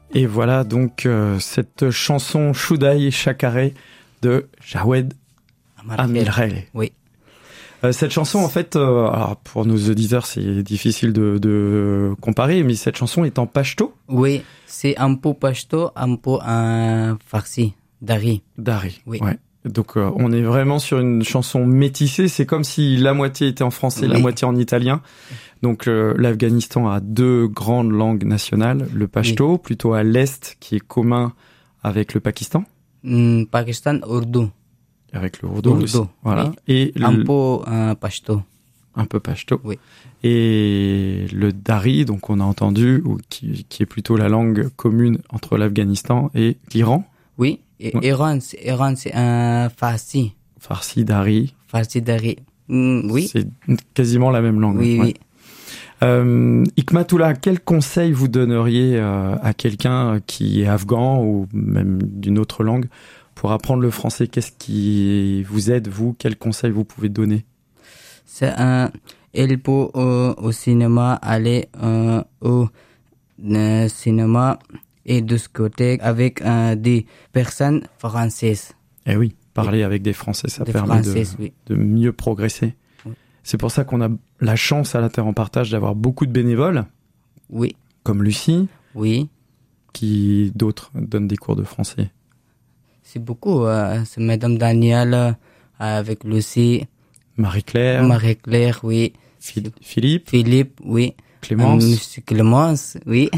Et voilà donc cette chanson Shudai Shakare de Jawed Amirel. Oui. Cette chanson, en fait, alors pour nos auditeurs, c'est difficile de comparer, mais cette chanson est en pachto. Oui, c'est un peu pachto, un peu en farsi, dari. Dari, oui. Ouais. Donc on est vraiment sur une chanson métissée, c'est comme si la moitié était en français, la moitié en italien. Donc l'Afghanistan a deux grandes langues nationales, le pachto, plutôt à l'est, qui est commun avec le Pakistan. Pakistan, Urdu. Avec le Urdu aussi. Voilà. Et un peu pachto. Un peu pachto. Oui. Et le dari, donc on a entendu, qui est plutôt la langue commune entre l'Afghanistan et l'Iran. Oui. Et Iran, c'est un farsi. Farsi, dari. Farsi, dari. Oui. C'est quasiment la même langue. Oui, oui. Hikmatoullah, quel conseil vous donneriez à quelqu'un qui est afghan ou même d'une autre langue pour apprendre le français? Qu'est-ce qui vous aide, vous? Quel conseil vous pouvez donner? Il peut au cinéma, aller au cinéma et discuter avec des personnes françaises. Eh oui, parler avec des Français, ça permet de mieux progresser. Oui. C'est pour ça qu'on a la chance à la Terre en Partage d'avoir beaucoup de bénévoles. Oui. Comme Lucie. Oui. Qui d'autres donnent des cours de français? C'est beaucoup. C'est Madame Danielle avec Lucie. Marie-Claire. Marie-Claire, oui. Philippe. Philippe, oui. Clémence. Clémence, oui.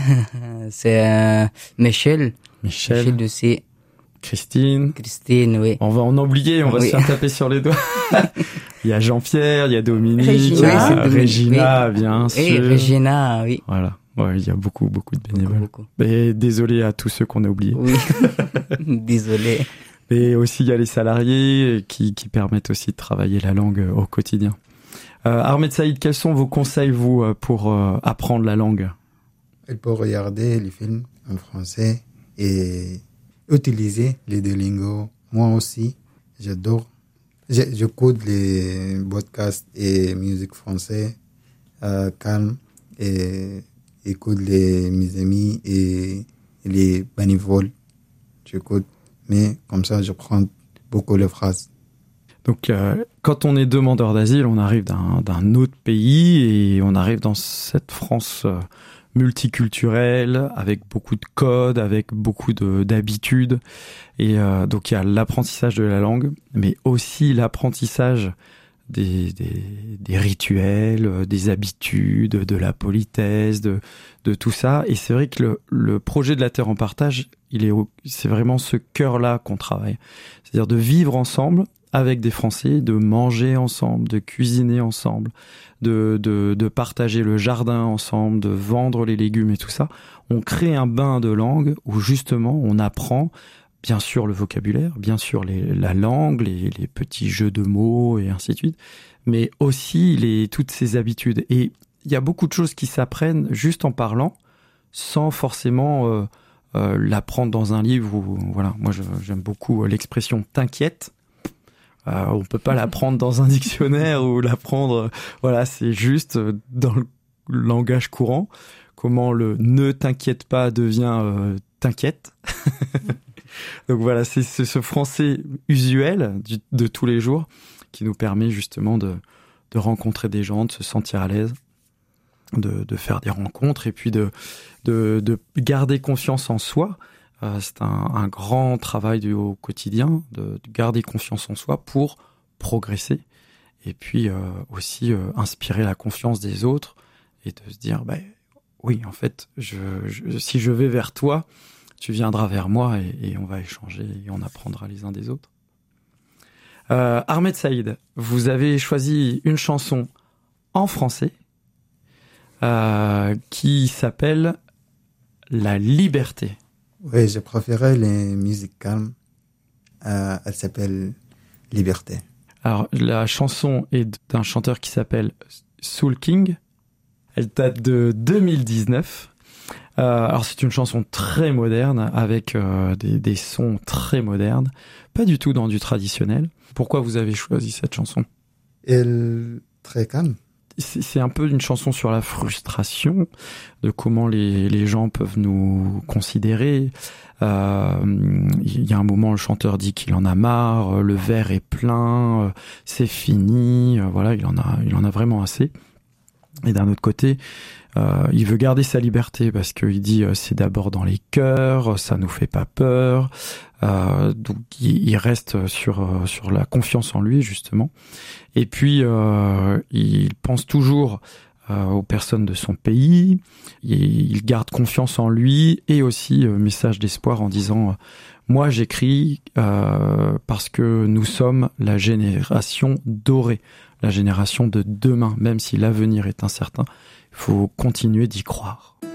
C'est Michel. Michel aussi. Christine, oui. On va en oublier, on va se faire taper sur les doigts. Il y a Jean-Pierre, il y a Dominique, Régina, bien sûr. Et Régina, oui. Voilà. Ouais, il y a beaucoup de bénévoles. Beaucoup. Et désolé à tous ceux qu'on a oubliés. Oui. Désolé. Et aussi, il y a les salariés qui permettent aussi de travailler la langue au quotidien. Ahmed Saïd, quels sont vos conseils, vous, pour apprendre la langue? Il faut regarder les films en français et utiliser les Duolingo. Moi aussi, j'adore. J'écoute les podcasts et musique française calme et écoute mes amis et les bénévoles. J'écoute, mais comme ça, je prends beaucoup les phrases. Donc, quand on est demandeur d'asile, on arrive d'un autre pays et on arrive dans cette France multiculturelle, avec beaucoup de codes, avec beaucoup d'habitudes. Et donc, il y a l'apprentissage de la langue, mais aussi l'apprentissage des rituels, des habitudes, de la politesse, de tout ça. Et c'est vrai que le projet de la Terre en Partage, c'est vraiment ce cœur-là qu'on travaille. C'est-à-dire de vivre ensemble avec des Français, de manger ensemble, de cuisiner ensemble, de partager le jardin ensemble, de vendre les légumes et tout ça. On crée un bain de langue où justement on apprend bien sûr le vocabulaire, bien sûr la langue, les petits jeux de mots et ainsi de suite, mais aussi toutes ces habitudes. Et il y a beaucoup de choses qui s'apprennent juste en parlant, sans forcément l'apprendre dans un livre. Voilà, moi j'aime beaucoup l'expression « t'inquiète ». On peut pas l'apprendre dans un dictionnaire ou l'apprendre. Voilà, c'est juste dans le langage courant. Comment le ne t'inquiète pas devient t'inquiète. Donc voilà, c'est ce français usuel de tous les jours qui nous permet justement de rencontrer des gens, de se sentir à l'aise, de faire des rencontres et puis de garder confiance en soi. C'est un grand travail au quotidien de garder confiance en soi pour progresser et puis aussi inspirer la confiance des autres et de se dire oui, en fait, si je vais vers toi, tu viendras vers moi et on va échanger et on apprendra les uns des autres. Ahmed Saïd, vous avez choisi une chanson en français qui s'appelle La Liberté. Oui, je préférais les musiques calmes. Elle s'appelle Liberté. Alors, la chanson est d'un chanteur qui s'appelle Soul King. Elle date de 2019. Alors, c'est une chanson très moderne, avec des sons très modernes. Pas du tout dans du traditionnel. Pourquoi vous avez choisi cette chanson? Elle est très calme. c'est un peu une chanson sur la frustration, de comment les gens peuvent nous considérer. Il y a un moment, le chanteur dit qu'il en a marre, le verre est plein, c'est fini, voilà, il en a vraiment assez. Et d'un autre côté, il veut garder sa liberté parce qu'il dit c'est d'abord dans les cœurs, ça nous fait pas peur. Donc il reste sur la confiance en lui justement. Et puis il pense toujours aux personnes de son pays. Il garde confiance en lui et aussi message d'espoir en disant moi j'écris parce que nous sommes la génération dorée, la génération de demain, même si l'avenir est incertain. Il faut continuer d'y croire.